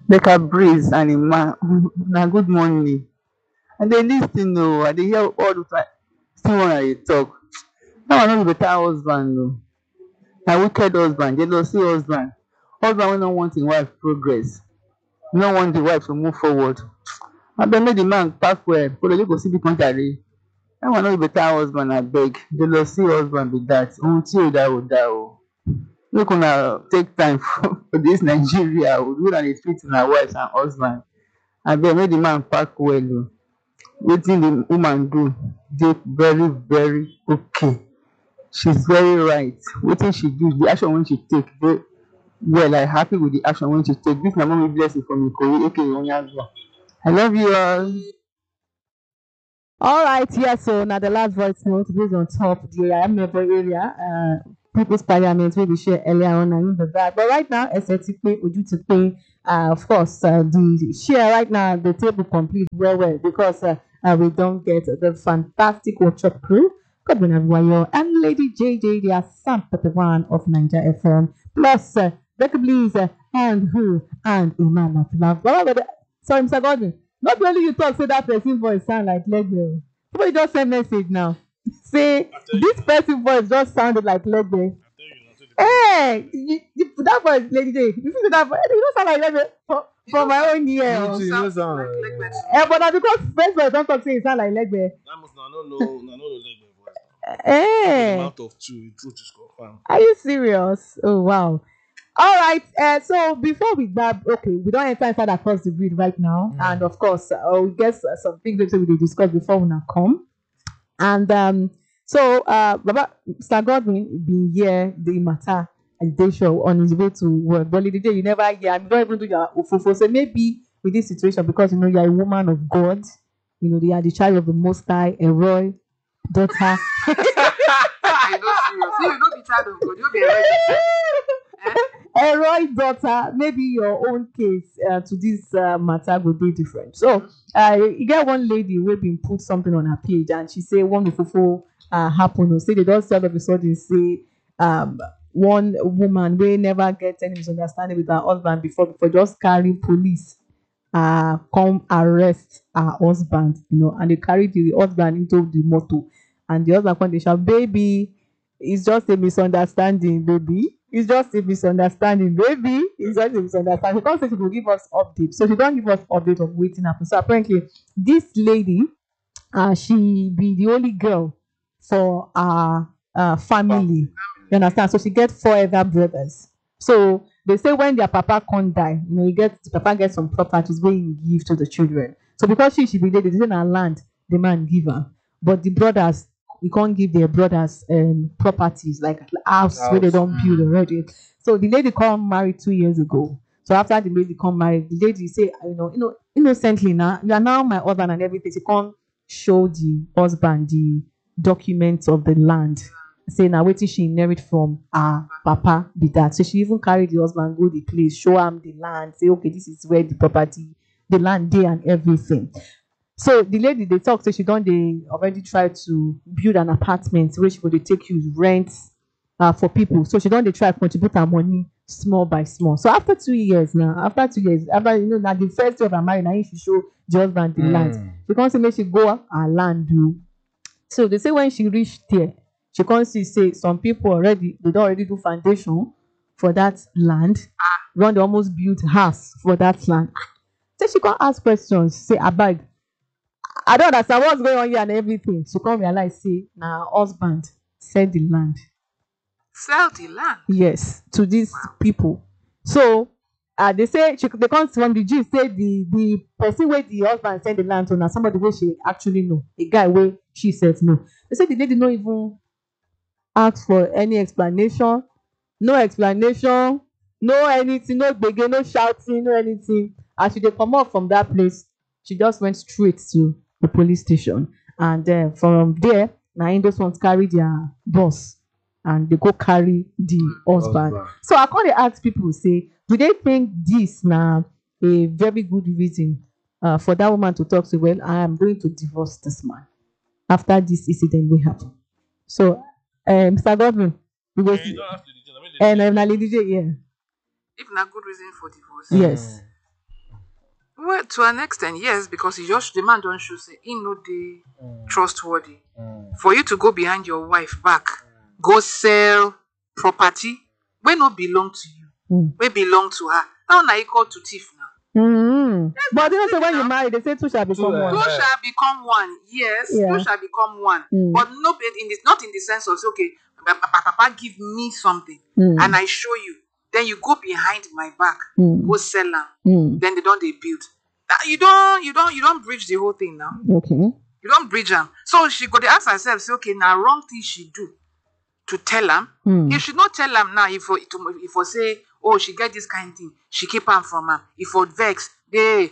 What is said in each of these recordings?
Make a breeze and a man. Na good morning. And they lis ten oo. I dey hear all the time. See one I dey talk. Dat one no be better husband oo. Na wicked husband, jealousy husband. Husband wey no want im wife progress. No want the wife to move forward. Abeg make the man pack well. Kolojo go see bíkan jare. Dat one no be better husband abeg. Jealousy husband be dat. Ohun tí ò dá ò dá o. Make una take time for dis Nigeria o. The way una dey treat una wives and husband. Abeg make the man pack well o. Wetin the woman do dey very okay. She's very right. Wetin she do, the action wey she take dey well. I happy with the action wey she take. Dis na mommy blessing from Ikoyi aka Onyango. I love you all. All right, yes, so now the last voice note based on top the Amebo area, People's Parliament, we share earlier on and in the back. But right now, SLTP, Ojutipe, of course, the share right now, the table complete well because we don't get the fantastic workshop crew, Godwin Abiwayo, and Lady JJ, the Assam One of Niger FM, plus Becky Bliss, and who, and Iman of Love. Sorry, Mr. Godwin. Not only you talk, say that person voice sound like Legbe. Somebody just send message now. Say this person voice just sounded like Legbe. Hey, that voice, Lady J. You see that voice? You don't sound like Legbe for my own ear. You don't sound like Legbe. But now because first voice don't talk say it sound like Legbe. That must not know Legbe voice. Hey. The amount of two, truth is confirmed. Are you serious? Oh wow. All right, so before we grab, okay, we don't enter inside across the grid right now, and of course, we get some things that we will discuss before we now come, and so Baba Mr. Godwin been here the matter and day show on his way to work, but the day you never hear, and you don't even do your ofofo. So maybe with this situation, because you know you're a woman of God, you know you are the child of the Most High, a royal daughter. You don't be child of God, you be a royal. A royal daughter, maybe your own case to this matter will be different. So, you get one lady who been put something on her page, and she say one before happen. Or say they don't all of a sudden say one woman will never get any misunderstanding with her husband before just carry police come arrest her husband, you know, and they carry the husband into the motor, and the husband when they shout, "Baby, it's just a misunderstanding, baby. It's just a misunderstanding, baby. It's just a misunderstanding." She can't say she will give us update. So she don't give us update of waiting happen. So apparently, this lady, she be the only girl for our family. You understand? So she get 4 other brothers. So they say when their papa can't die, you know, the papa gets some properties where he give to the children. So because she be there, they say na land the man give her. But the brothers, you can't give their brothers properties like house where they don't build already. So the lady come married 2 years ago. So after the lady come married, the lady say, innocently now, you are now my husband and everything. She can't show the husband the documents of the land. Say now waiting she inherit from her papa be that. So she even carried the husband, go the place, show him the land, say, okay, this is where the property, the land there and everything. So the lady they talk, so she they already try to build an apartment where she would take use rent for people. So she they try to contribute her money small by small. So after 2 years now, after now the first day of her marriage, now she show the husband the land. She can't say make she go her land do. So they say when she reached there, she can't see say some people already they don't already do foundation for that land. Run they almost built house for that land. So she can't ask questions, say abeg, I don't understand what's going on here and everything. She can't realize, say, now her husband sell the land. Sell the land? Yes, to these people. So, they say, they come from the gist, say the person where the husband sell the land to, now somebody where she actually know, a guy where she says no. They say the lady don't even ask for any explanation, no explanation, no anything, no gbege, no shouting, no anything. As she come up from that place, she just went straight to the police station, and from there now those ones carry their boss and they go carry the husband. So I can't ask people, say, do they think this now a very good reason for that woman to talk, say, well, I am going to divorce this man after this incident will happen. So Mr. Godwin, you go see and Lady J, yeah. If not good reason for divorce. Yes. Well, to an extent, yes, because the man don't show say he no dey trustworthy. For you to go behind your wife back, go sell property wey no belong to you, wey belong to her. Now na equal to thief now. But you know, so when you marry, they say two shall become one. Two shall become one. Yes, Yeah. two shall become one. But no, not in the sense of say, okay, Papa give me something and I show you. Then you go behind my back, go sell am. Then they don't they build. You don't bridge the whole thing now. Okay. You don't bridge them. So she go to ask herself, say, okay, now wrong thing she do to tell him. If she not tell him now, if for say, oh, she get this kind of thing, she keep him from him. If for vex, they,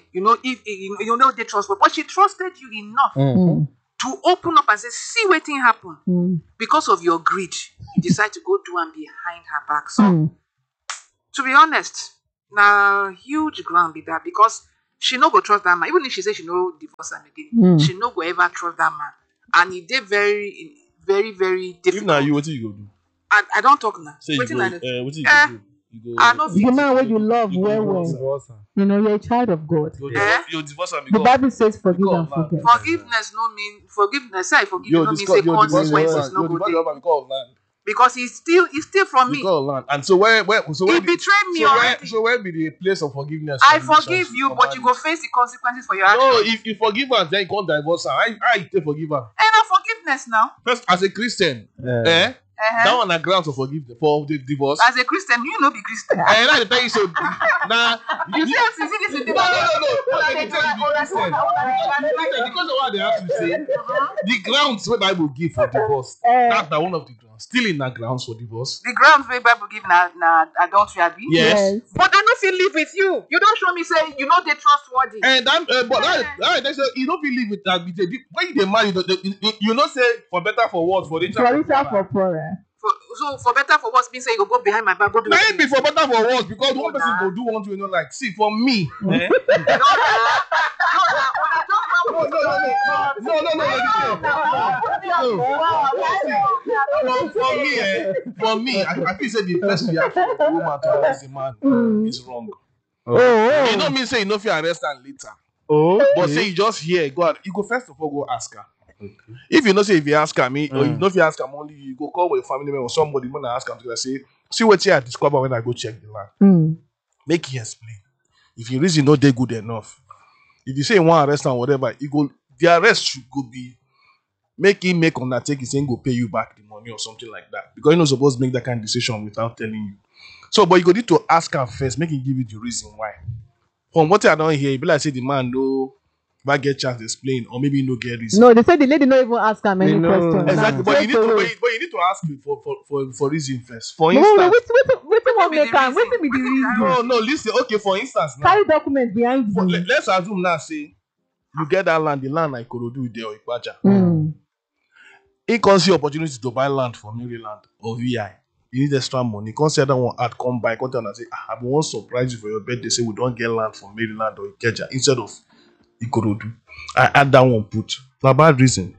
if they trust her. But she trusted you enough to open up and say, see what thing happen. Because of your greed, you decide to go do and behind her back. So, to be honest, now huge ground be that because she no go trust that man. Even if she say she no divorce him again, she no go ever trust that man. And he did very, very, very difficult. If now you, what you go do? I don't talk now. Say you Wetin go, I dey- what you go do? You go. I know The man where you love you go well, divorce well. her. You know, you're a child of God. You divorce her The because Bible says forgive because and of forget. land. forgiveness no mean forgiveness. Say I forgive you you no mean discuss say consequences no you go divorce dey. your husband because of land. Because he's still from me. Because of land. And so where He betrayed me already. so where be the place of forgiveness? I from forgive you, but you go face the consequences for your actions. No, if you forgive her, then you can't divorce her. I take forgive her. And now forgiveness now. First, as a Christian, that one are grounds for forgiveness for the divorce. As a Christian, you no be Christian. And I tell you so. Now You see this is the no. Let me tell you, be Christian. Because of what they have to say, the grounds where Bible give for divorce. That's one of the grounds. Still in that grounds for divorce. The grounds where Bible give na adultery abi. Yes. But I no fit live with you. You don't show me say you know they trustworthy. And but that say you don't believe with that. When you dey marry, you know say for better for worse for richer For richer for poorer. For better for worse means say you go behind my back go do May it. be for better for worse because one person go do one thing, like see for me. For me, I feel say the first reaction of a woman to arrest a man is wrong. You don't mean say you no fit arrest her later. But say you just hear God, you go first of all go ask her. If you know say if you ask her, or you know if you ask her only, you go call with a family member or somebody when I ask her to say, see what I discover when I go check the land. Make he explain. If you reason not they good enough. If you say you want arrest and whatever, the arrest should go be make him make undertaking saying go pay you back the money or something like that. Because you're not supposed to make that kind of decision without telling you. So, but you go need to ask her first, make him give you the reason why. From what I don't hear, it be like say the man no might get chance to explain, or maybe no get reason. No, they said the lady not even ask her many questions. Exactly, but you need to ask me for reason first. For instance, No, wait one make am. Wait be the reason. no, listen. Okay, for instance, now, Carry document behind you. let's assume now, say you get that land, the land like Ikorodu there or Ipaja. He can't see opportunity to buy land for Maryland or VI. You need extra money. Can't say that one ad come buy. Can't tell and say, I want to surprise you for your birthday. Say we don't get land for Maryland or Ikeja instead of Ikorodu. I add that one put. For bad reason.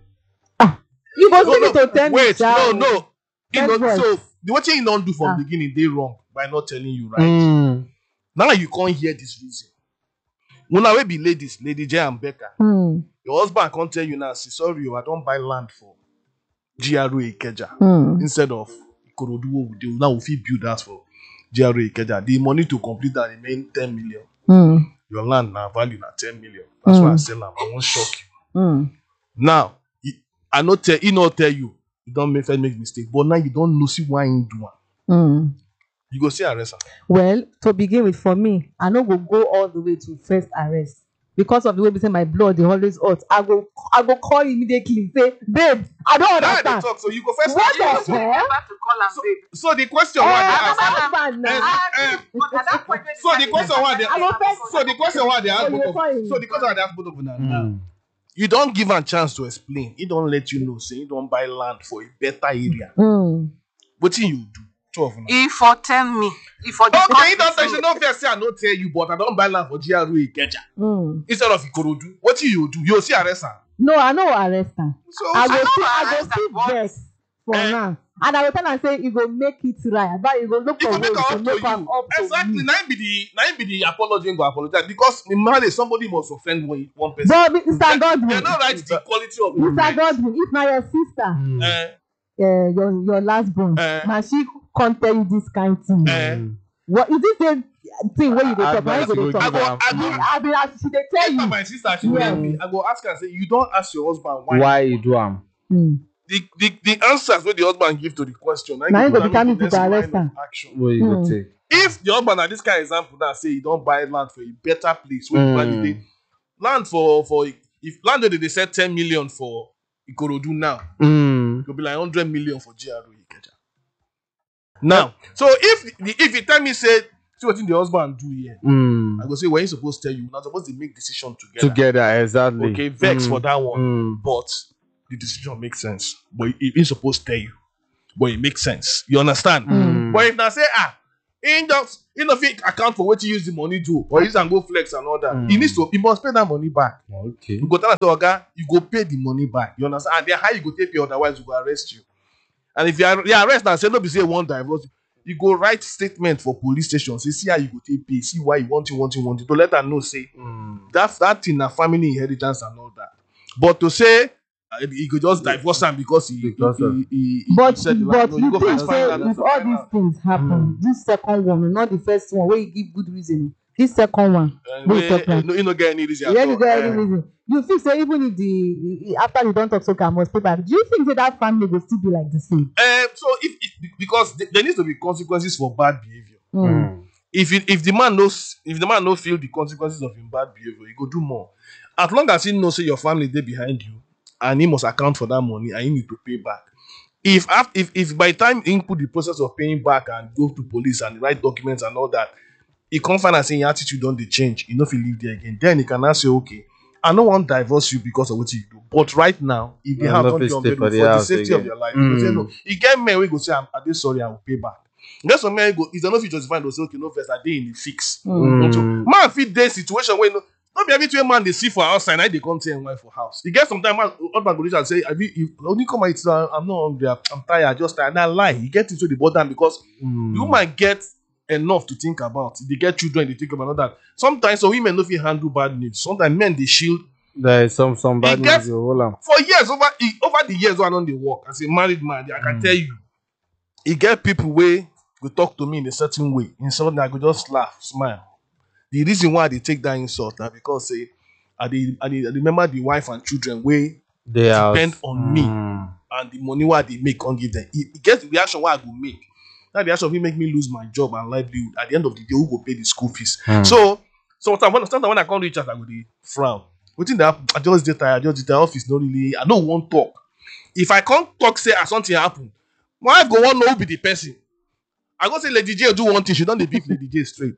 You go see me to tell me. Wait, no. That's So the what you don't do from the beginning, they wrong by not telling you right. Now you can't hear this reason. When I will be ladies, Lady J and Becca, your husband can't tell you now, say, sorry, I don't buy land for GRA Ikeja instead of Ikorodu. Now we fit build that for GRA Ikeja. The money to complete that remain 10 million. Your land now value na 10 million. That's why I sell them. I won't shock you. Now, he not tell you, you don't make mistake, but now you don't know see why you do one. You go see arrest her. Well, to begin with, for me, I no go all the way to first arrest. Because of the way we say my blood, they always hot. I go call immediately. Say, babe, I don't Now they understand. talk, so you go first. What the hell? to call am babe. So the question why they ask. husband now. But at that point, So the question why they I go first. So the question why they ask Oh, you both call him. of so the question why they ask both of them. You don't give a chance to explain. He don't let you know. Say you don't buy land for a better area. What do you do? Two of them. He for tell me. He for Okay, you don't tell you no fear say I don't tell you, but I don't buy land for GRA Ikeja. Instead of Ikorodu, what you do? You see arrest her. No, I no arrest her. So I go know see arrest her, but- vex for now. And I will tell am say you go make it right, but you go look You for go make ways to am up to make am you. up to Exactly. you. Now be the apology and go apologize because in marriage somebody must offend one person. But Mr. They Godwin, not write the quality of Mr. marriage. Godwin, if na your sister, Eh, your last born, na she come tell you this kind thing. What is this a thing wey you dey talk? Na you go dey talk. I be as she dey tell If you. my sister she will me, I go ask her say you don't ask your husband Why you do am? the answers wey the husband give to the question. Na him go determine if you go arrest am. What you go take? If the husband na this kind of example now say you don buy land for a better place wey you value dey land for if land wey dey sell 10 million for Ikorodu now, e go be like 100 million for GRA Ikeja. Now, so if you tell me say see wetin the husband do here, I go say when you suppose tell you, not supposed to make decision together. Exactly. Okay, vex for that one, but the decision makes sense. But he supposed to tell you, but it makes sense. You understand? But if now say he no fit account for what you use the money do, or use and go flex and all that, he must pay that money back. Okay. You go tell the Oga, you go pay the money back. You understand? And then how you go take pay, otherwise we go arrest you. And if you arrest and say no be say one divorce, you go write statement for police station. Say see how you go take pay, see why you want you to let them know say that thing na family inheritance and all that. But to say he could just divorce am because he said but no, you go think first say find out. if all these things happen, this second one, not the first one wey you give good reason, this second one wey you talk like, you no get any reason. yeah, you get any reason. You think say even if the after you don talk so I must pay back, do you think say that family go still be like the same? So if because there needs to be consequences for bad behavior. If the man no feel the consequences of him bad behavior, he go do more. As long as he knows say your family dey behind you and he must account for that money and he need to pay back. If by the time he put the process of paying back and go to police and write documents and all that, he come find out say your attitude don dey change, he no fit live there again. Then he can now say, okay, I no wan divorce you because of what you do. But right now, if the house don dey unbearable for the safety of your life, you go say no. You get men wey go say, I dey sorry, I will pay back. Get some men go, if they no fit justify, they'll say, okay, no first, I dey in the fix. Man fit dey situation where no be every man they see for outside, now they come tell him wife for house. You get sometimes man husband go reach and say, you only come and I'm not hungry, I'm tired, just tired. Now lie, you get into the bottom because you might get enough to think about. They get children, they think about that. Sometimes some women no fit handle bad news. Sometimes men they shield. There is some bad news. For years over the years when I dey work as a married man, I can tell you, you get people wey go talk to me in a certain way. In something I go just laugh, smile. The reason why they take that insult now because say I remember the wife and children wey they depend on me and the money why they make can't give them. It gets the reaction why I go make. That reaction will make me lose my job and livelihood. At the end of the day, who go pay the school fees? So sometimes when I come reach out, I go dey frown. Within that, I just dey tired. Office no really. I don't want talk. If I can't talk, say something happen, my wife go want know who be the person. I go say Lady J do one thing. She don't dey beat Lady J straight.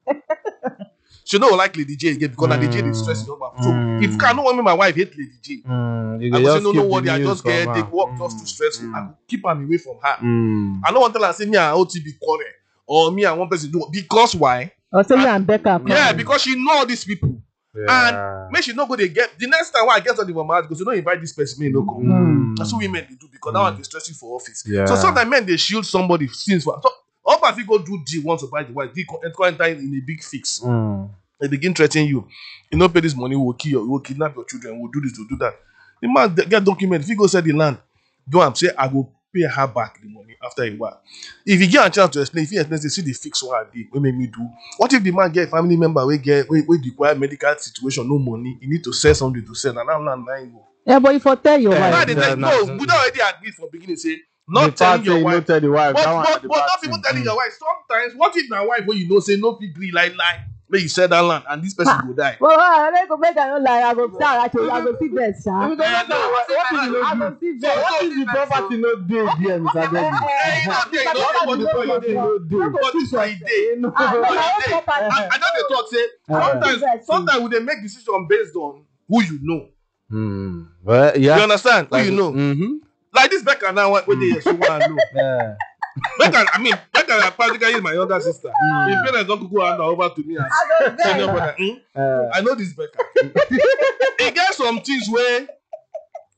She no like Lady J again because Lady J dey stress it over. So if I no want me, my wife hate Lady J. I go say no worry. I just get take work just too stressful. I go keep am away from her. I no want tell her say me and OTB quarrel or me and one person do because why? Or say you and Becca. Yeah, because she know all these people. And make she no go dey get the next time when I get on the marriage because you don't invite this person, may no come. That's what women they do because that one they stressing for office. So sometimes men they shield somebody since for so if you go do G once to buy the wife, they enter in a big fix. They begin threatening you. You don't pay this money, we'll kill you, we'll kidnap your children, we'll do this, we'll do that. The man get document. If he go sell the land, do am say I go pay her back the money after a while. If you get a chance to explain, if you explain, see the fix what I did, what make me do. What if the man get a family member we require medical situation, no money, he need to sell something to sell, and I'm not lying. Yeah, but if I tell your wife, we already agreed from beginning say not telling your wife. Tell the wife. But not people telling your wife. Sometimes, what if my wife when you know say no fit gree lie, make you sell that land and this person go die. Well, I go make I no lie. I go see best, sir. What if the property no dey there, Mr. Godwin? But this one dey. I know they talk say sometimes we dey make decision based on who you know. Well, yeah. You understand? Who you know? Like this Becca now, what they so want to know. Yeah. Becca practically is my younger sister. My parents don't go hand over to me as senior brother. I know this Becca. He get some things where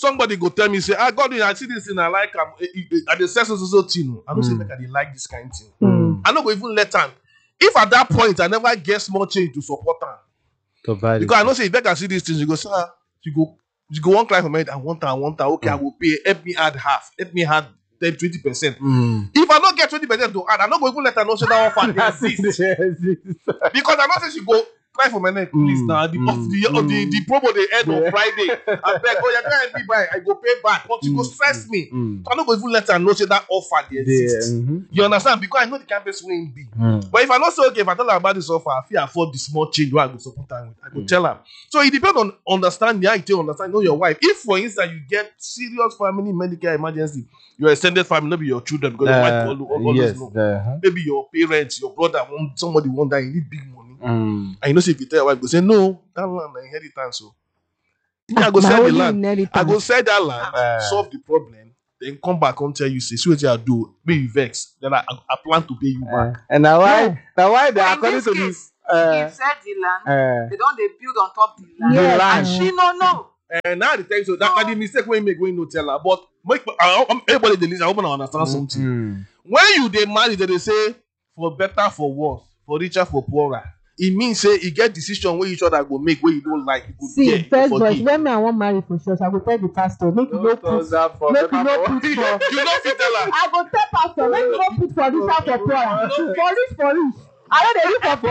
somebody go tell me, say, God, I see this thing, I like at the sex so thing. I don't say, I like this kind of thing. I don't go even let them. If at that point, I never get small change to support her. Because I know, say, if I can see these things, you go, sir, you go one client for me, I want her. Okay, I will pay. Help me add half. Help me add 20%. If I don't get 20% to add, I'm not going to even let her know say that offer exists. Because I know say she go cry for my neck, please now. The promo they end on Friday. I beg, you're going to buy. I go pay back. But she go stress me. So I'm not going to even let her know say that offer they exist. You understand? Because I know the campus will be. But if I not say okay, if I tell her about this offer, I feel afford the small change where I go support her with. I go tell her. So it depends on understanding. How you understand, know your wife. If for instance you get serious family medical emergency, your extended family, maybe your children, because your wife always know. Maybe your parents, your brother, somebody one day you need big money. And you know, say if you tell your wife, go say no, that land is inheritance. So I go sell the land. I go sell that land, solve the problem, then come back and tell you, say, see what I do, be you vex. Then I plan to pay you back. And now why they But according to this this he said the land, they don't they build on top the land. And she no know. And now the thing, so that the mistake when you make when you tell her, but everybody they listen, I hope I understand something. When you they marry, they say for better, for worse, for richer, for poorer. It means say you get decision where each other go make where you don't like. You go see, first voice, when I want marry for church, I go tell the pastor, make you no put for. You know fit tell her. I go tell pastor, make you no put for richer, for poorer. For rich. I know they look for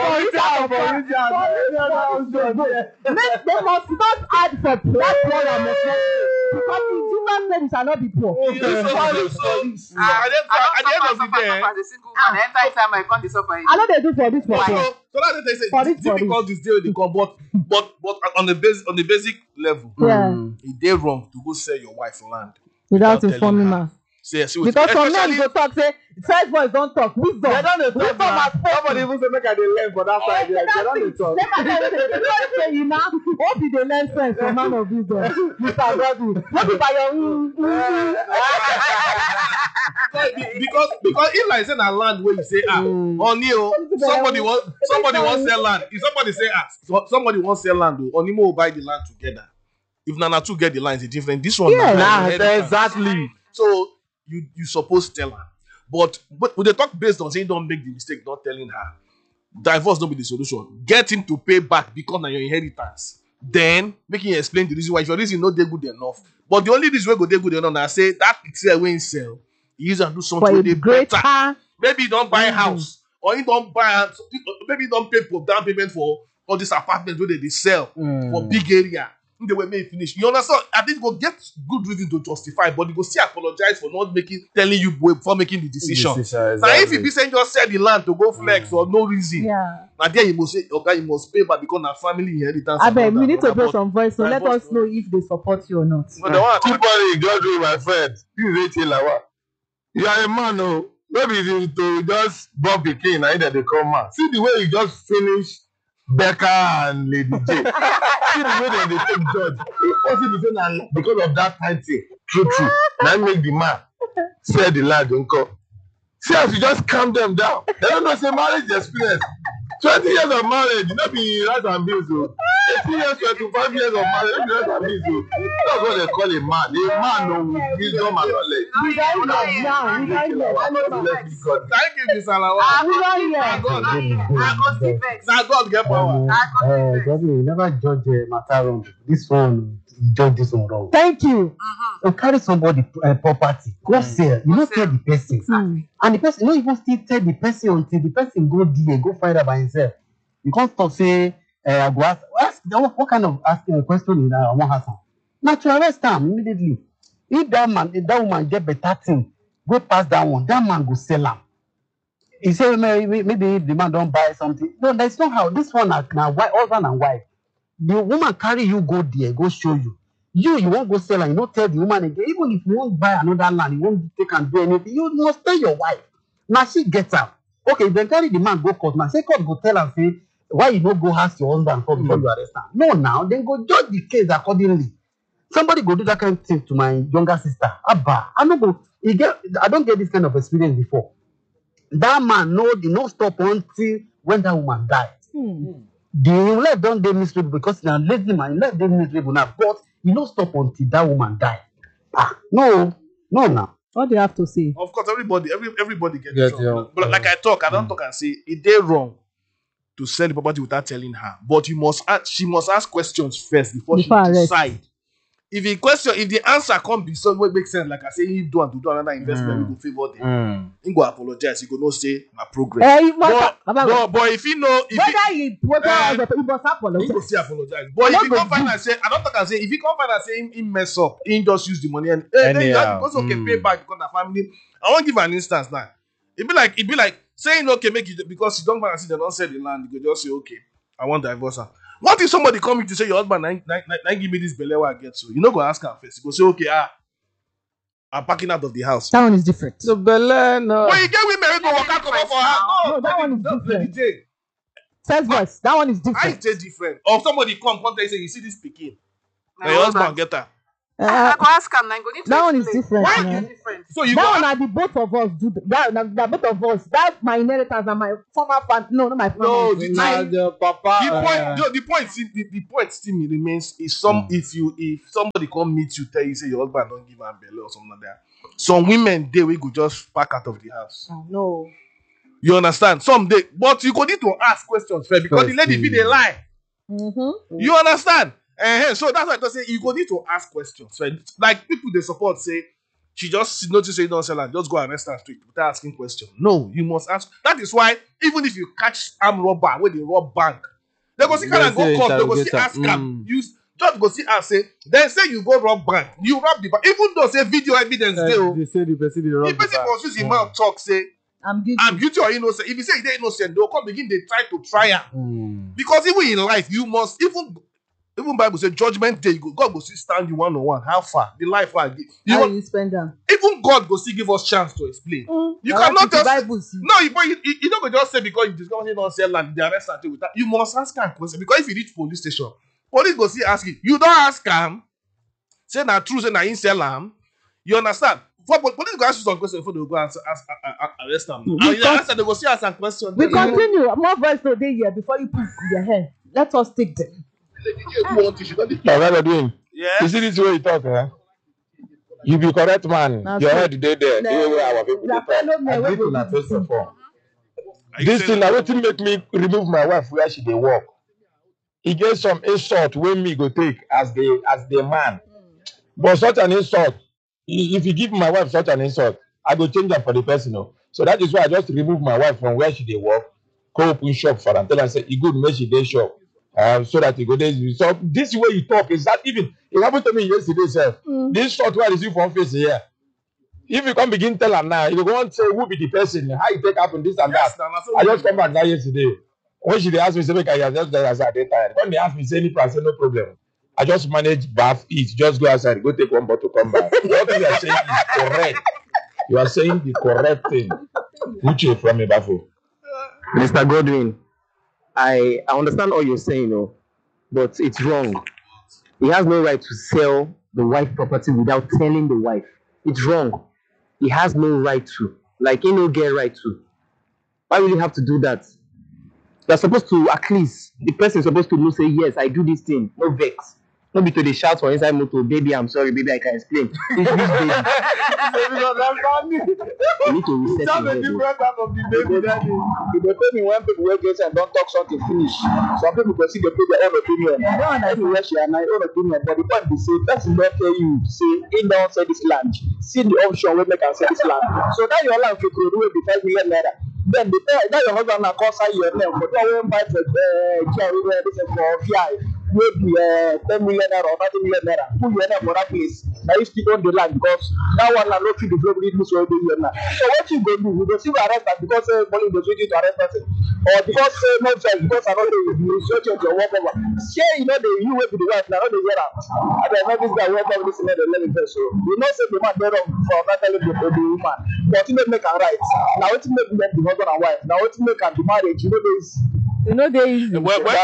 they must not add for that poorer. Because in Jesus' name, shall not be poor. At the end of the day, as a single man, every time I come to suffer. I know they do for this for so that's they say difficulties deal they come, but on the basic level, it dey wrong to go sell your wife land without informing her. Because some men go talk say first boys don't talk wisdom. They don't talk now. Somebody even say make I dey learn for that side. They don't talk. Say you now hope you dey learn sense from man of wisdom. Mr. Godwin, not be by your because if like say na land where you say Oni somebody want sell land. If somebody say somebody want sell land, Oni will buy the land together. If Nana two get the land, it's different. This one, exactly. So you supposed to tell her, but when they talk based on saying don't make the mistake, not telling her, divorce don't be the solution. Get him to pay back because of your inheritance. Then make him explain the reason why. If your reason not they good enough, but the only reason we go they good enough, I say that picture when sell, he use and do something they better. Maybe you don't buy a house, or you don't buy. Maybe you don't pay for down payment for all these apartments where they sell for big area. They were made finish. You understand? I think go get good reason to justify, but you go still apologize for not telling you before making the decision. Exactly. Now, if you be saying just sell the land to go flex or no reason, now there you must say, okay, you must pay back because our family inheritance. I bet we need to put some voice, so let us know if they support you or not. Somebody just do my friend. You are a man, no. Maybe to just bump the king and that they come man. See the way you just finish Becca and Lady J. See the way they take judge. If possible, say that because of that kind thing, true. Now make the man sell the land, don't come. See as you just calm them down. They don't know say marriage experience. 20 years of marriage, you not be right and bills. 18 years, 25 years of marriage, you not right and bills. That's what they call a man. A man no wisdom and knowledge. Thank you, Miss Alawa. Now God get power. You never judge a matter wrong. This one, you judge this one wrong. Thank you. You carry somebody property, go sell. You don't tell the person. And the person, you don't even still tell the person until the person go there, go find out by himself. You can't talk, say, I go ask what kind of asking question is that I want to ask him. Now to arrest him immediately. If that woman get better thing, go pass that one, that man go sell him. He say maybe if the man don't buy something. No, that's not how. This one now husband and wife. The woman carry you go there, go show you. You won't go sell and you don't tell the woman again. Even if you won't buy another land, you won't take and do anything. You must tell your wife. Now she gets up. Okay, then carry the man go court. Now say court go tell and say why you don't go ask your husband before you arrest him. No, now then go judge the case accordingly. Somebody go do that kind of thing to my younger sister. Abba, I don't get this kind of experience before. That man did not stop until when that woman died. The life don't get miserable because he's a lazy man. Life dey miserable now, but You not stop until that woman die. No now. What do you have to say? Of course, everybody gets Get it your- wrong. But like I don't talk and say it they wrong to sell the property without telling her. But she must ask questions first before she Before arrest. decide. If the answer can't be so what makes sense, like I say, you do another investment, we go favor them. You go apologize, you go no say my progress. But if you know Whether he must he apologize. go still apologize. But if you come find and say, I don't talk and say, if you come find and say he mess up, he just use the money and then you have because okay pay back because the family. I won't give an instance now. It be like saying okay, make it because you don't find and see they don't sell the land, you go just say okay, I want divorce her. What if somebody come to say your husband give me this belle I get so? You know go ask her first. You go say okay, I'm packing out of the house. That one is different. So Bele, no. When you get women, we go walk out come up for her. No, that one is Lady different. J. First voice. That one is I different. say different. Or somebody come tell you say you see this pikin. My Now your husband husband. get her. I go ask him now. Go need to That one is explain. different. Why man. is different? So you That go one are the both of us do that both of us. That's my inheritance and my former family. No, not my family. No, The papa. the point still remains is if somebody come meet you tell you say your husband don't give her belly or something like that. Some women they will go just pack out of the house. No. You understand? Some day, but you go need to ask questions first because the lady be they lie. Mm-hmm. You understand? So that's why I say you go need to ask questions. Right? Like people they support say she just notice say you don't sell and just go arrest her straight without asking questions. No, you must ask. That is why even if you catch armed robber where they rob bank, they go see kind of go court, they go see ask them. Use just go see and say, then say you go rob bank, you rob the bank. Even though say video evidence there, They say the person they rob the person must use his mouth talk say I'm guilty. I'm guilty or innocent. If you say they're innocent, they'll come begin they try to try am. Because even in life, you must even Bible say judgment day, God will still stand you one-on-one. How far? The life I give. How you spend them? Even God will still give us chance to explain. You Now, cannot that's just the Bible, see. no, you don't go just say because you discover you don't sell land, they arrest and with that. You must ask him question because if you reach police station, police go still ask you don't ask him. Say na true, say na him sell am. You understand? Police go ask you some questions before they go and arrest them. And you answer, they go still ask some questions. We continue. More voice today here before you put your hair. Let us take them. Yeah. You see this way you talk, You be correct man. That's Your it. head dey there. The way our people dey Na talk. fellow men I wey agree go to na do the first of same. all. This thing na wetin make me remove my wife where she dey work. E get some insult wey me go take as the man. But such an insult, if you give my wife such an insult, I go change am for the person. Oh. So that is why I just remove my wife from where she dey work, go open shop for am. Tell am say e good make she dey shop. So that you go there. So this way you talk is that even it happened to me yesterday, sir. This short word is you from face here. If you come begin tell am now, you go want say who be the person, how you take happen this and that. I just come back now yesterday. When she dey ask me, say make I just there as I dey tired. When they ask me, say any plan, say no problem. I just manage bath, eat, just go outside, go take one bottle, come back. What you are saying is correct. You are saying the correct thing. Uche from Ibafo. Mr. Godwin, I understand all you're saying, but it's wrong. He has no right to sell the wife property without telling the wife. It's wrong. He has no right to. Like, he no get right to. Why will you have to do that? You're supposed to, at least, the person is supposed to know, say, yes, I do this thing. No vex. No be to the shout for inside motor, baby, I'm sorry, baby, I can explain. It's this baby. You need to reset That's your a head, different type of the baby daddy. If they pay me when people wey get and don't talk something finish, some people go see they put their own opinion. Anywhere she and my own opinion, but the point be say person don tell you say he don sell this land, see the option wey make am sell this land. So now your land fit grow wey be 5 million naira. Then the now your husband na come sign your name for that wey buy for VI wey be 10 million naira or 30 million naira. Put your name for that place. Now you still own the land because that one na no fit the flow with this way dey here now. So what you go do? You go still arrest am because money go switch to arrest person, or because no fair because I no dey you search your work over. Shey you know the you wey be the wife na no dey hear am. I dey know this guy wey come this man dey let me first. So you know say the man dey wrong for that telling the woman, but he make am right. Na wetin make them the husband and wife. Na wetin make am the marriage. You know dey easy. You know they easy.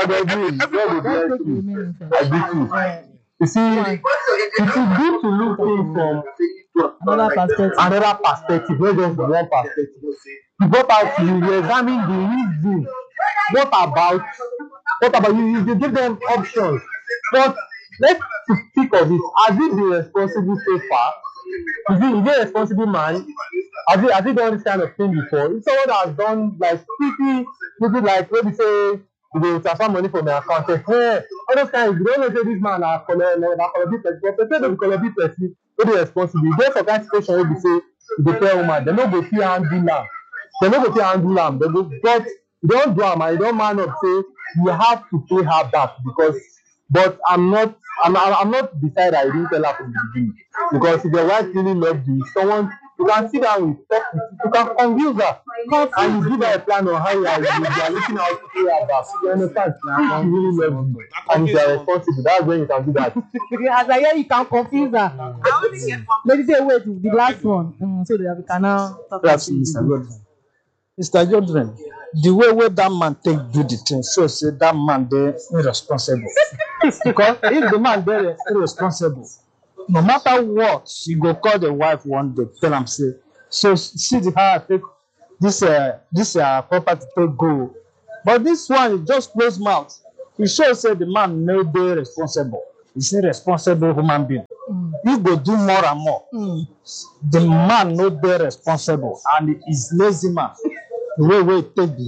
You see, it is good to look things from Another perspective. another perspective, not just one perspective. You got out, you examine the reason. What about you give them options. But let's think of it. Has he been responsible so far? Is he a responsible man? Has he done this kind of thing before? If someone that has done like maybe like maybe say they transfer money from their account, hey, all those kind, you don't know say this man na Kolobi person, but say no be Kolobi person, wey dey responsible. E get some kind situation wey be say you dey tell woman, dem no go fit handle am. Dem no go fit handle am. Dem go but you don do am and you don man up say you have to pay her back because but I'm not beside her. I didn't tell her from the beginning because if your wife really loves you, someone you can sit down with, talk with, you can convince her and you give her a plan on how you are looking out to pay her back. You understand? If she really loves you and if you are responsible, that's when you can do that. As I hear you can confuse her. I only get one. Maybe say wait the last one. So that we can now talk about That's Mr. Godwin. Mr. Godwin, the way that man take do the thing, so say that man dey irresponsible. Because if the man dey irresponsible, no matter what, you go call the wife one day, tell am say, so see the how I take this property take go. But this one just close mouth. E show say the man no dey responsible. He's irresponsible human being. You go do more and more. The man no dey responsible and he's lazy man. The way we take